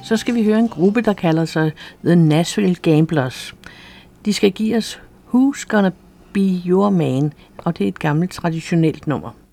så skal vi høre en gruppe, der kalder sig The Nashville Gamblers. De skal give os Who's Gonna Be Your Man, og det er et gammelt traditionelt nummer.